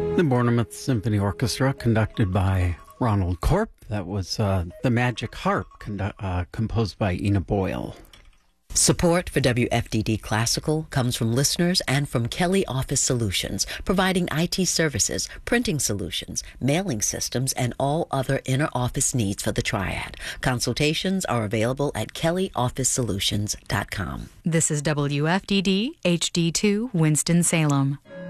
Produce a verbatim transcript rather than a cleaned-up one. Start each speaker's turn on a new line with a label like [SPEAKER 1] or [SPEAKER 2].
[SPEAKER 1] The Bournemouth Symphony Orchestra, conducted by Ronald Corp. That was uh, The Magic Harp, condu- uh, composed by Ina Boyle.
[SPEAKER 2] Support for W F D D Classical comes from listeners and from Kelly Office Solutions, providing I T services, printing solutions, mailing systems, and all other inner office needs for the Triad. Consultations are available at kelly office solutions dot com.
[SPEAKER 3] This is W F D D H D two Winston-Salem.